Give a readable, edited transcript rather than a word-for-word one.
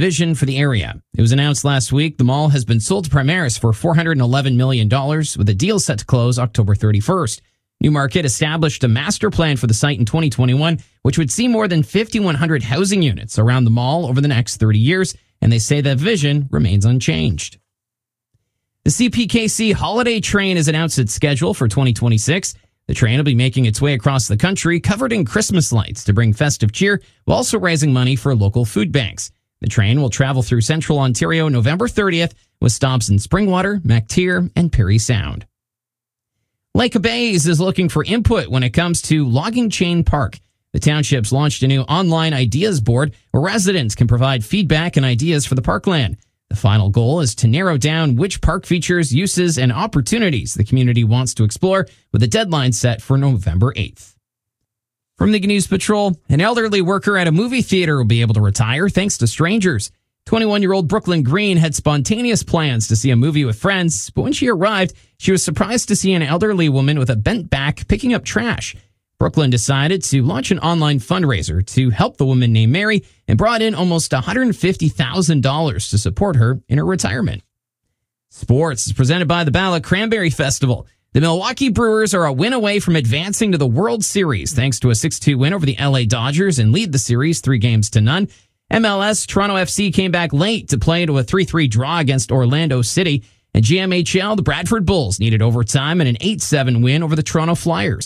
vision for the area. It was announced last week the mall has been sold to Primaris for $411 million, with a deal set to close October 31st. Newmarket established a master plan for the site in 2021, which would see more than 5,100 housing units around the mall over the next 30 years, and they say that vision remains unchanged. The CPKC Holiday Train has announced its schedule for 2026. The train will be making its way across the country, covered in Christmas lights to bring festive cheer, while also raising money for local food banks. The train will travel through central Ontario November 30th, with stops in Springwater, MacTier, and Parry Sound. Lake Bays is looking for input when it comes to Logging Chain Park. The township's launched a new online ideas board where residents can provide feedback and ideas for the parkland. The final goal is to narrow down which park features, uses, and opportunities the community wants to explore, with a deadline set for November 8th. From the News Patrol, an elderly worker at a movie theater will be able to retire thanks to strangers. 21-year-old Brooklyn Green had spontaneous plans to see a movie with friends, but when she arrived, she was surprised to see an elderly woman with a bent back picking up trash. Brooklyn decided to launch an online fundraiser to help the woman named Mary and brought in almost $150,000 to support her in her retirement. Sports is presented by the Bala Cranberry Festival. The Milwaukee Brewers are a win away from advancing to the World Series thanks to a 6-2 win over the LA Dodgers and lead the series 3-0. MLS, Toronto FC came back late to play to a 3-3 draw against Orlando City. And GMHL, the Bradford Bulls needed overtime and an 8-7 win over the Toronto Flyers.